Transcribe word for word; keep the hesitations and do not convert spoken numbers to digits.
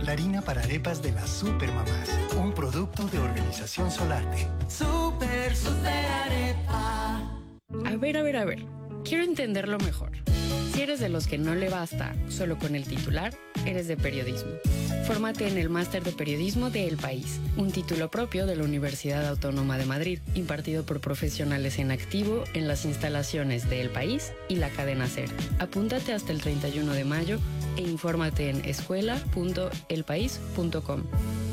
la harina para arepas de las Supermamás. Un producto de Organización Solarte. Super, super arepa. A ver, a ver, a ver. Quiero entenderlo mejor. Si eres de los que no le basta solo con el titular, eres de periodismo. Fórmate en el Máster de Periodismo de El País, un título propio de la Universidad Autónoma de Madrid, impartido por profesionales en activo en las instalaciones de El País y la cadena SER. Apúntate hasta el treinta y uno de mayo e infórmate en escuela punto el país punto com.